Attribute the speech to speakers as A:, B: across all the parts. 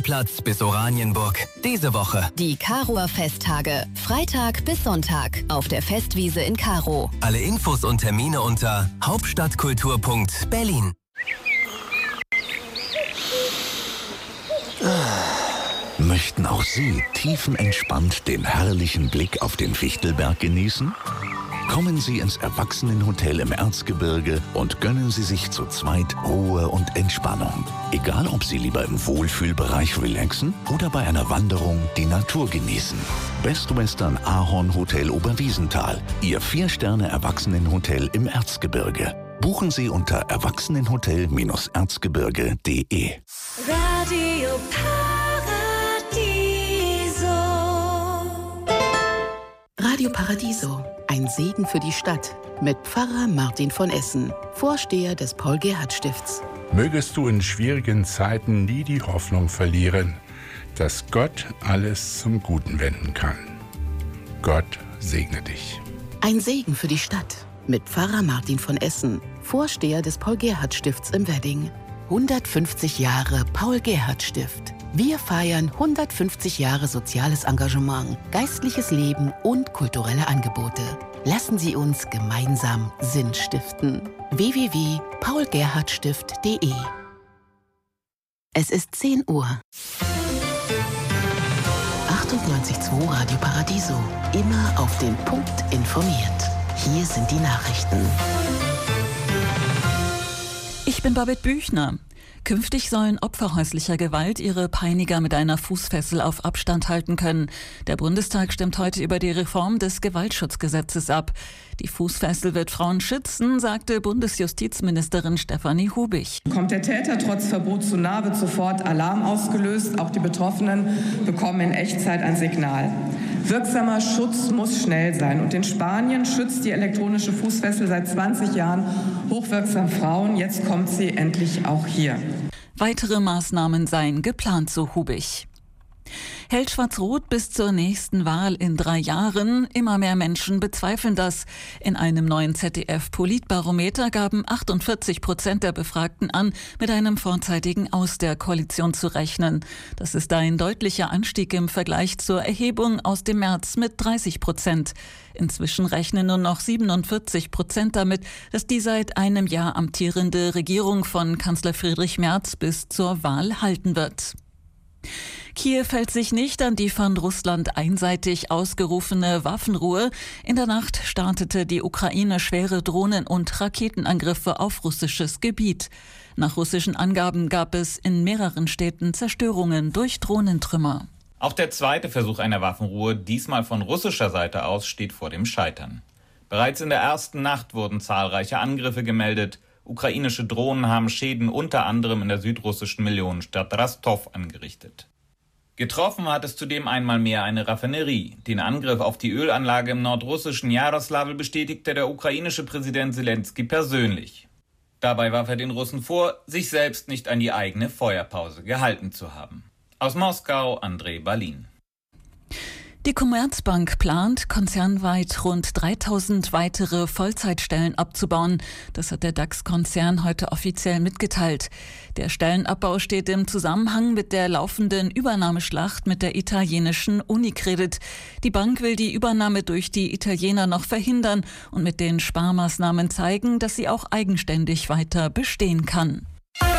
A: Marktplatz bis Oranienburg. Diese Woche
B: die Karower Festtage, Freitag bis Sonntag auf der Festwiese in Karow.
A: alle Infos und Termine unter hauptstadtkultur.berlin.
C: Möchten auch Sie tiefenentspannt den herrlichen Blick auf den Fichtelberg genießen? Kommen Sie ins Erwachsenenhotel im Erzgebirge und gönnen Sie sich zu zweit Ruhe und Entspannung. Egal, ob Sie lieber im Wohlfühlbereich relaxen oder bei einer Wanderung die Natur genießen. Best Western Ahorn Hotel Oberwiesenthal, Ihr 4-Sterne-Erwachsenenhotel im Erzgebirge. Buchen Sie unter erwachsenenhotel-erzgebirge.de.
D: Radio Paradiso.
E: Radio Paradiso, ein Segen für die Stadt. Mit Pfarrer Martin von Essen, Vorsteher des Paul-Gerhardt-Stifts.
F: Mögest du in schwierigen Zeiten nie die Hoffnung verlieren, dass Gott alles zum Guten wenden kann. Gott segne dich.
E: Ein Segen für die Stadt. Mit Pfarrer Martin von Essen, Vorsteher des Paul-Gerhardt-Stifts im Wedding. 150 Jahre Paul-Gerhardt-Stift. Wir feiern 150 Jahre soziales Engagement, geistliches Leben und kulturelle Angebote. Lassen Sie uns gemeinsam Sinn stiften. www.paulgerhardtstift.de. Es ist 10 Uhr. 98.2 Radio Paradiso. Immer auf den Punkt informiert. Hier sind die Nachrichten.
G: Ich bin Babette Büchner. Künftig sollen Opfer häuslicher Gewalt ihre Peiniger mit einer Fußfessel auf Abstand halten können. Der Bundestag stimmt heute über die Reform des Gewaltschutzgesetzes ab. Die Fußfessel wird Frauen schützen, sagte Bundesjustizministerin Stefanie Hubich.
H: Kommt der Täter trotz Verbot zu nahe, wird sofort Alarm ausgelöst. Auch die Betroffenen bekommen in Echtzeit ein Signal. Wirksamer Schutz muss schnell sein. Und in Spanien schützt die elektronische Fußfessel seit 20 Jahren hochwirksam Frauen. Jetzt kommt sie endlich auch hier.
G: Weitere Maßnahmen seien geplant, so Hubich. Hält Schwarz-Rot bis zur nächsten Wahl in 3 Jahren? Immer mehr Menschen bezweifeln das. In einem neuen ZDF-Politbarometer gaben 48% der Befragten an, mit einem vorzeitigen Aus der Koalition zu rechnen. Das ist ein deutlicher Anstieg im Vergleich zur Erhebung aus dem März mit 30%. Inzwischen rechnen nur noch 47% damit, dass die seit einem Jahr amtierende Regierung von Kanzler Friedrich Merz bis zur Wahl halten wird. Kiew hält sich nicht an die von Russland einseitig ausgerufene Waffenruhe. In der Nacht startete die Ukraine schwere Drohnen- und Raketenangriffe auf russisches Gebiet. Nach russischen Angaben gab es in mehreren Städten Zerstörungen durch Drohnentrümmer.
I: Auch der zweite Versuch einer Waffenruhe, diesmal von russischer Seite aus, steht vor dem Scheitern. Bereits in der ersten Nacht wurden zahlreiche Angriffe gemeldet. Ukrainische Drohnen haben Schäden unter anderem in der südrussischen Millionenstadt Rostov angerichtet. Getroffen hat es zudem einmal mehr eine Raffinerie. Den Angriff auf die Ölanlage im nordrussischen Jaroslavl bestätigte der ukrainische Präsident Selenskyj persönlich. Dabei warf er den Russen vor, sich selbst nicht an die eigene Feuerpause gehalten zu haben. Aus Moskau, André Balin.
G: Die Commerzbank plant, konzernweit rund 3000 weitere Vollzeitstellen abzubauen. Das hat der DAX-Konzern heute offiziell mitgeteilt. Der Stellenabbau steht im Zusammenhang mit der laufenden Übernahmeschlacht mit der italienischen Unicredit. Die Bank will die Übernahme durch die Italiener noch verhindern und mit den Sparmaßnahmen zeigen, dass sie auch eigenständig weiter bestehen kann.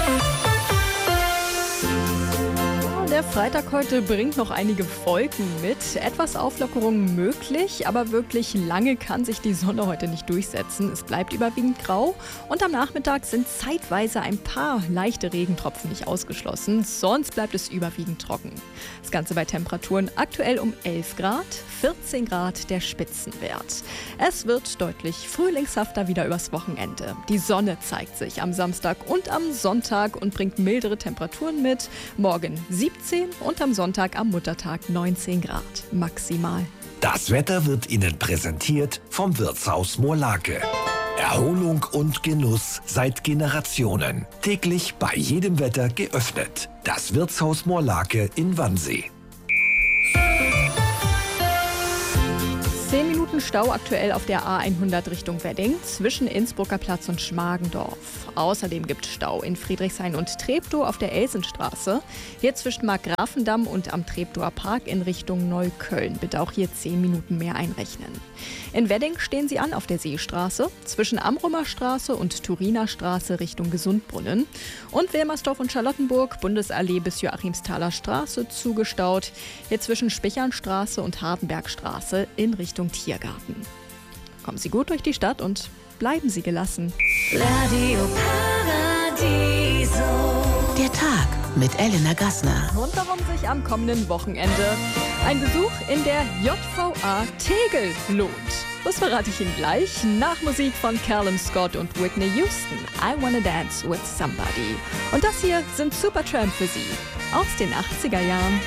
J: Der Freitag heute bringt noch einige Wolken mit. Etwas Auflockerung möglich, aber wirklich lange kann sich die Sonne heute nicht durchsetzen. Es bleibt überwiegend grau und am Nachmittag sind zeitweise ein paar leichte Regentropfen nicht ausgeschlossen. Sonst bleibt es überwiegend trocken. Das Ganze bei Temperaturen aktuell um 11 Grad, 14 Grad der Spitzenwert. Es wird deutlich frühlingshafter wieder übers Wochenende. Die Sonne zeigt sich am Samstag und am Sonntag und bringt mildere Temperaturen mit. Morgen 17 und am Sonntag am Muttertag 19 Grad maximal.
K: Das Wetter wird Ihnen präsentiert vom Wirtshaus Moorlake. Erholung und Genuss seit Generationen. Täglich bei jedem Wetter geöffnet. Das Wirtshaus Moorlake in Wannsee.
J: 10 Minuten Minuten Stau aktuell auf der A100 Richtung Wedding zwischen Innsbrucker Platz und Schmargendorf. Außerdem gibt es Stau in Friedrichshain und Treptow auf der Elsenstraße. Hier zwischen Markgrafendamm und am Treptower Park in Richtung Neukölln. Bitte auch hier 10 Minuten mehr einrechnen. In Wedding stehen Sie an auf der Seestraße zwischen Amrumer Straße und Turiner Straße Richtung Gesundbrunnen. Und Wilmersdorf und Charlottenburg, Bundesallee bis Joachimsthaler Straße zugestaut. Hier zwischen Spichernstraße und Hardenbergstraße in Richtung Tiergarten. Kommen Sie gut durch die Stadt und bleiben Sie gelassen.
B: Radio Paradiso.
E: Der Tag mit Elena Gassner.
J: Und warum sich am kommenden Wochenende ein Besuch in der JVA Tegel lohnt. Das verrate ich Ihnen gleich nach Musik von Callum Scott und Whitney Houston. I Wanna Dance with Somebody. Und das hier sind Supertramp für Sie aus den 80er Jahren.